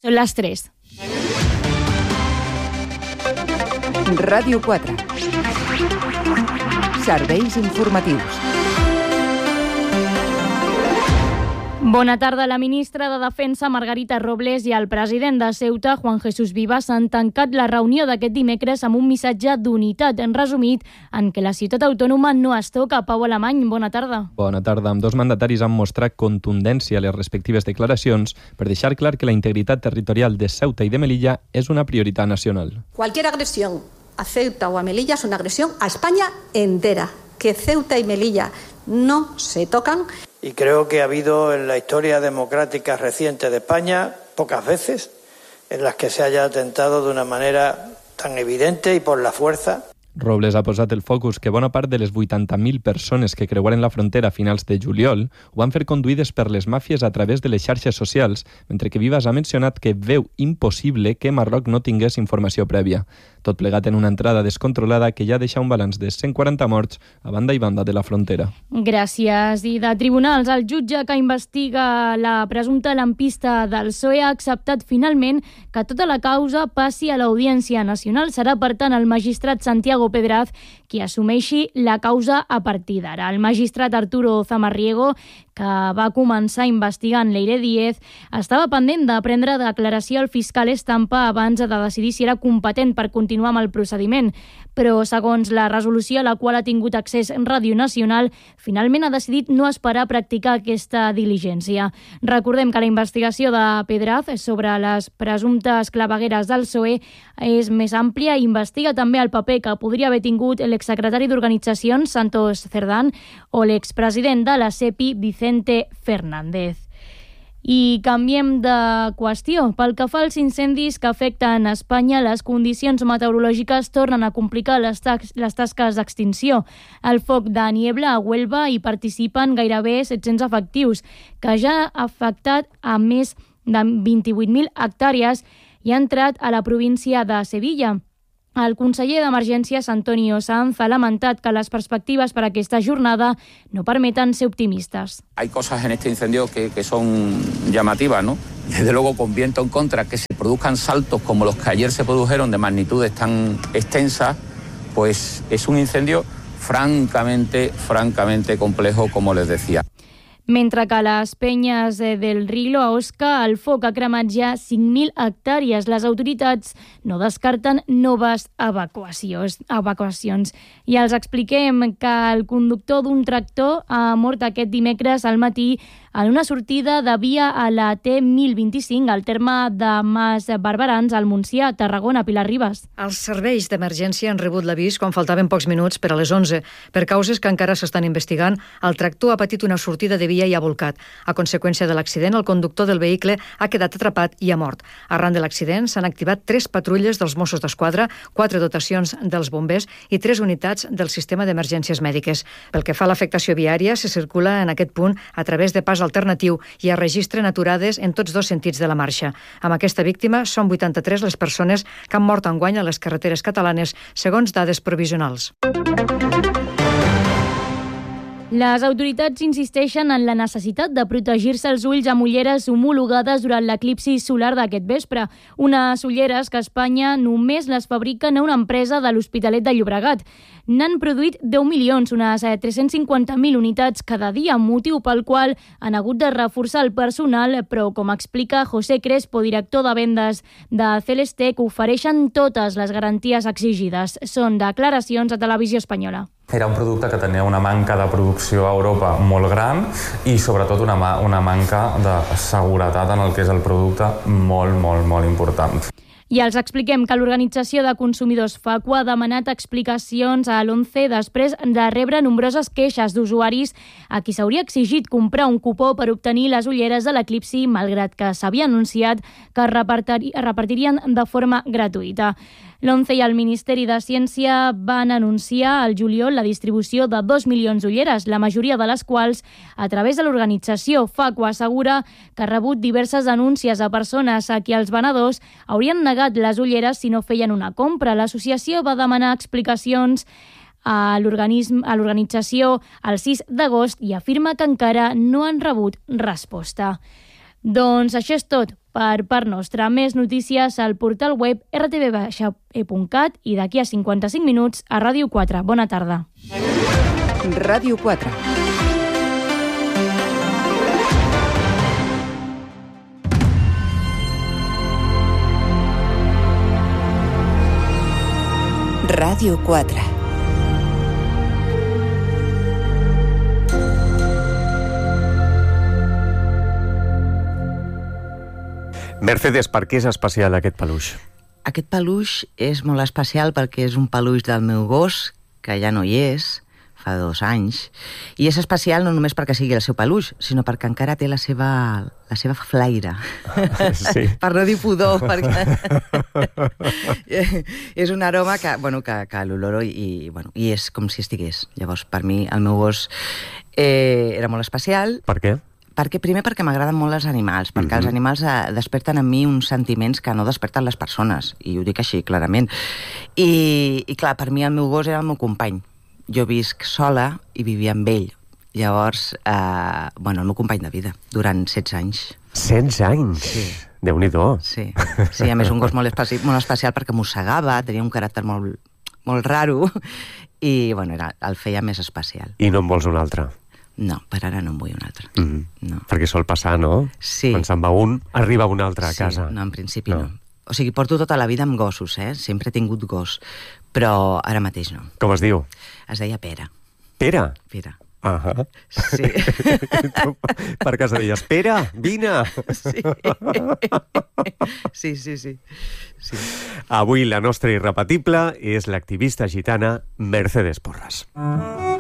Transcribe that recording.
Són les 3. Ràdio 4. Serveis informatius. Bona tarda. La ministra de Defensa, Margarita Robles, i el president de Ceuta, Juan Jesús Vivas, han tancat la reunió d'aquest dimecres amb un missatge d'unitat, en resumit, en què la ciutat autònoma no es toca. Pau Alemany, bona tarda. Bona tarda. Ambdós mandataris han mostrat contundència a les respectives declaracions per deixar clar que la integritat territorial de Ceuta i de Melilla és una prioritat nacional. Cualquier agresión a Ceuta o a Melilla es una agresión a España entera. Que Ceuta y Melilla no se tocan. Y creo que ha habido en la historia democrática reciente de España pocas veces en las que se haya atentado de una manera tan evidente y por la fuerza. Robles ha posat el focus que bona part de les 80.000 persones que creuaren la frontera a finals de juliol ho van fer conduïdes per les màfies a través de les xarxes socials, mentre que Vivas ha mencionat que veu impossible que Marroc no tingués informació prèvia. Tot plegat en una entrada descontrolada que ja deixa un balanç de 140 morts a banda i banda de la frontera. Gràcies. I de tribunals, el jutge que investiga la presumpta lampista del PSOE ha acceptat finalment que tota la causa passi a l'Audiència Nacional. Serà, per tant, el magistrat Santiago Pedraz qui assumeixi la causa a partir d'ara. El magistrat Arturo Zamarriego, que va començar investigant Leire Díez, estava pendent de prendre declaració al fiscal Estampa abans de decidir si era competent per continuar amb el procediment, però segons la resolució a la qual ha tingut accés Ràdio Nacional, finalment ha decidit no esperar a practicar aquesta diligència. Recordem que la investigació de Pedraz sobre les presumptes clavegueres del PSOE és més àmplia i investiga també el paper que podria haver tingut l'exsecretari d'Organitzacions, Santos Cerdán, o l'expresident de la CEPI, Vicente Fernández. I canviem de qüestió. Pel que fa als incendis que afecten a Espanya, les condicions meteorològiques tornen a complicar les tasques d'extinció. Al foc de Niebla, a Huelva, hi participen gairebé 700 efectius, que ja ha afectat a més de 28.000 hectàrees i ha entrat a la província de Sevilla. El conseller d'Emergències, Antonio Sanz, ha lamentat que les perspectives per a aquesta jornada no permeten ser optimistas. Hay cosas en este incendio que son llamativas, ¿no? Desde luego, con viento en contra, que se produzcan saltos como los que ayer se produjeron de magnitudes tan extensas, pues es un incendio francamente complejo, como les decía. Mentre que a les penyes del Rilo, a Osca, el foc ha cremat ja 5.000 hectàrees. Les autoritats no descarten noves evacuacions. I els expliquem que el conductor d'un tractor ha mort aquest dimecres al matí en una sortida de via a la T1025, al terme de Mas Barberans, al Montsià, Tarragona. Pilar Ribas. Els serveis d'emergència han rebut l'avís quan faltaven pocs minuts per a les 11. Per causes que encara s'estan investigant, el tractor ha patit una sortida de via i ha volcat. A conseqüència de l'accident, el conductor del vehicle ha quedat atrapat i ha mort. Arran de l'accident s'han activat 3 patrulles dels Mossos d'Esquadra, 4 dotacions dels bombers i 3 unitats del sistema d'emergències mèdiques. Pel que fa a l'afectació viària, se circula en aquest punt a través de pas alternatiu i es registren aturades en tots 2 sentits de la marxa. Amb aquesta víctima són 83 les persones que han mort enguany a les carreteres catalanes, segons dades provisionals. Les autoritats insisteixen en la necessitat de protegir-se els ulls amb ulleres homologades durant l'eclipsi solar d'aquest vespre. Unes ulleres que a Espanya només les fabriquen a una empresa de l'Hospitalet de Llobregat. N'han produït 10 milions, unes 350.000 unitats cada dia, motiu pel qual han hagut de reforçar el personal, però, com explica José Crespo, director de vendes de Celestec, ofereixen totes les garanties exigides. Són declaracions a Televisió Espanyola. Era un producte que tenia una manca de producció a Europa molt gran i sobretot una manca de seguretat en el que és el producte molt important. I els expliquem que l'Organització de Consumidors FACU ha demanat explicacions a l'11 després de rebre nombroses queixes d'usuaris a qui s'hauria exigit comprar un cupó per obtenir les ulleres de l'eclipsi, malgrat que s'havia anunciat que es repartirien de forma gratuïta. L'11 i el Ministeri de Ciència van anunciar al juliol la distribució de 2 milions d'ulleres, la majoria de les quals a través de l'organització. FACU assegura que ha rebut diverses denúncies a persones a qui els venedors haurien negat les ulleres si no feien una compra. L'associació va demanar explicacions a l'organització el 6 d'agost i afirma que encara no han rebut resposta. Doncs això és tot per part nostra. Més notícies al portal web rtv-e.cat i d'aquí a 55 minuts a Ràdio 4. Bona tarda. Ràdio 4. Ràdio 4. Mercedes, per què és especial aquest peluix? Aquest peluix és molt especial perquè és un peluix del meu gos, que ja no hi és, fa 2 anys, i és especial no només perquè sigui el seu peluix, sinó perquè encara té la seva flaire. Sí. Per no dir pudor, perquè és un aroma que l'oloro i és com si estigués. Llavors, per mi, el meu gos era molt especial. Per què? Primer perquè m'agraden molt els animals, perquè els animals desperten en mi uns sentiments que no desperten les persones, i ho dic així, clarament. I clar, per mi el meu gos era el meu company. Jo visc sola i vivia amb ell. Llavors, el meu company de vida, durant 16 anys. 16 anys? Sí. Déu-n'hi-do. Sí, a més un gos molt especial perquè mossegava, tenia un caràcter molt raro, i el feia més especial. I no en vols un altre? No, per ara no en vull un altre. No. Perquè sol passar, no? Sí. Quan se'n va un, arriba un altre a casa. No, en principi no. O sigui, porto tota la vida amb gossos, sempre he tingut gos, però ara mateix no. Com es diu? Es deia Pere. Pere? Pere. Ah. Sí. Per casa deies, Pere, vine! Sí. Avui la nostra irrepetible és l'activista gitana Mercedes Porras.